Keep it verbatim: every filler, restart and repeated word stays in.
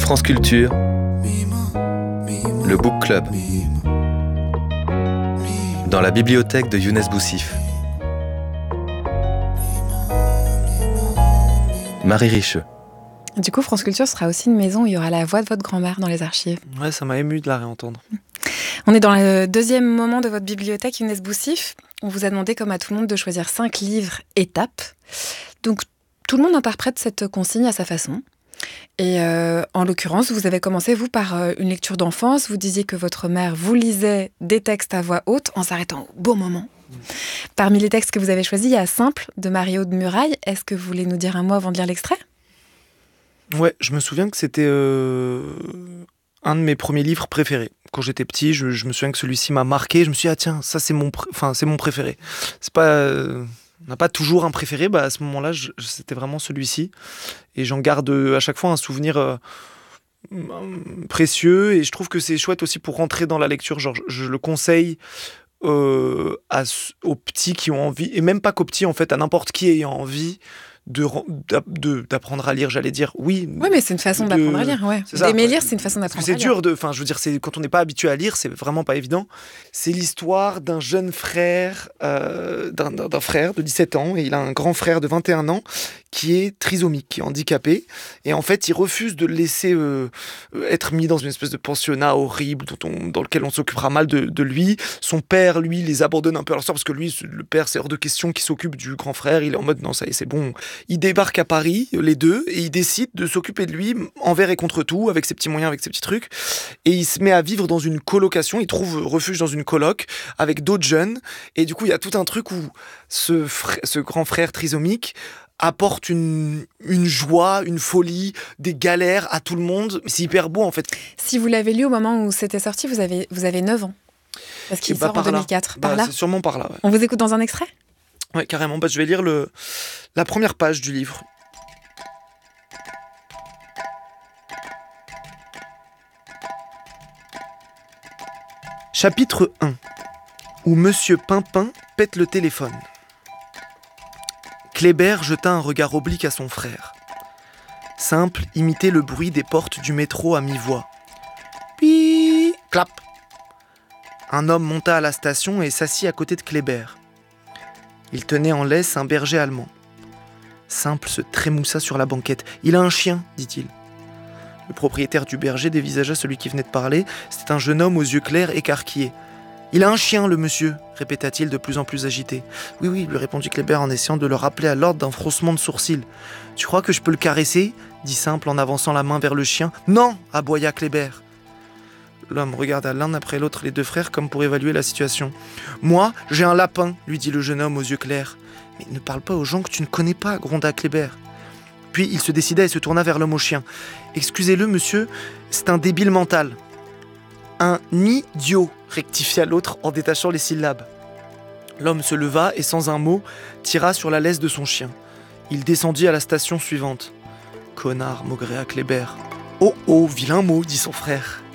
France Culture, le Book Club, dans la bibliothèque de Younes Boussif. Marie Richeux. Du coup, France Culture sera aussi une maison où il y aura la voix de votre grand-mère dans les archives. Ouais, ça m'a ému de la réentendre. On est dans le deuxième moment de votre bibliothèque Younes Boussif. On vous a demandé, comme à tout le monde, de choisir cinq livres étapes. Donc, tout le monde interprète cette consigne à sa façon. Et euh, en l'occurrence, vous avez commencé, vous, par euh, une lecture d'enfance. Vous disiez que votre mère vous lisait des textes à voix haute en s'arrêtant au bon moment. Mmh. Parmi les textes que vous avez choisis, il y a Simple de Marie-Aude Muraille. Est-ce que vous voulez nous dire un mot avant de lire l'extrait ? Ouais, je me souviens que c'était euh, un de mes premiers livres préférés. Quand j'étais petit, je, je me souviens que celui-ci m'a marqué. Je me suis dit, ah tiens, ça c'est mon, pr- enfin, c'est mon préféré. C'est pas... Euh... On n'a pas toujours un préféré, bah à ce moment-là, je, c'était vraiment celui-ci. Et j'en garde à chaque fois un souvenir euh, précieux. Et je trouve que c'est chouette aussi pour rentrer dans la lecture. Genre, je, je le conseille euh, à, aux petits qui ont envie, et même pas qu'aux petits, en fait, à n'importe qui ayant envie de, de, d'apprendre à lire, j'allais dire. Oui, oui, mais c'est une façon de, d'apprendre à lire. Ouais. D'aimer lire, c'est une façon d'apprendre c'est à lire. C'est dur, de, enfin, je veux dire, c'est, quand on n'est pas habitué à lire, c'est vraiment pas évident. C'est l'histoire d'un jeune frère, euh, d'un, d'un, d'un frère de dix-sept ans, et il a un grand frère de vingt et un ans qui est trisomique, qui est handicapé. Et en fait, il refuse de le laisser euh, être mis dans une espèce de pensionnat horrible dont on, dans lequel on s'occupera mal de, de lui. Son père, lui, les abandonne un peu à leur sort parce que lui, le père, c'est hors de question qu'il s'occupe du grand frère. Il est en mode, non, ça y est, c'est bon. Ils débarquent à Paris, les deux, et ils décident de s'occuper de lui envers et contre tout, avec ses petits moyens, avec ses petits trucs. Et il se met à vivre dans une colocation. Il trouve refuge dans une coloc avec d'autres jeunes. Et du coup, il y a tout un truc où ce, frère, ce grand frère trisomique apporte une, une joie, une folie, des galères à tout le monde. C'est hyper beau, en fait. Si vous l'avez lu au moment où c'était sorti, vous avez, vous avez neuf ans. Parce qu'il bah, sort en deux mille quatre. Bah, par là c'est sûrement par là, ouais. On vous écoute dans un extrait ? Ouais, carrément. Bah, je vais lire le, la première page du livre. Chapitre un. Où Monsieur Pimpin pète le téléphone. Kléber jeta un regard oblique à son frère. Simple imitait le bruit des portes du métro à mi-voix. Puis, clap. Un homme monta à la station et s'assit à côté de Kléber. Il tenait en laisse un berger allemand. Simple se trémoussa sur la banquette. « Il a un chien, dit-il. » Le propriétaire du berger dévisagea celui qui venait de parler. C'était un jeune homme aux yeux clairs écarquillés. « Il a un chien, le monsieur, répéta-t-il de plus en plus agité. « Oui, oui, lui répondit Kléber en essayant de le rappeler à l'ordre d'un froncement de sourcils. « Tu crois que je peux le caresser ?» dit Simple en avançant la main vers le chien. « Non !» aboya Kléber. L'homme regarda l'un après l'autre les deux frères comme pour évaluer la situation. « Moi, j'ai un lapin, lui dit le jeune homme aux yeux clairs. « Mais ne parle pas aux gens que tu ne connais pas, gronda Kléber. Puis il se décida et se tourna vers l'homme au chien. « Excusez-le, monsieur, c'est un débile mental. »« Un idiot !» rectifia l'autre en détachant les syllabes. L'homme se leva et sans un mot, tira sur la laisse de son chien. Il descendit à la station suivante. « Connard !» maugréa Kléber. « Oh oh, vilain mot !» dit son frère.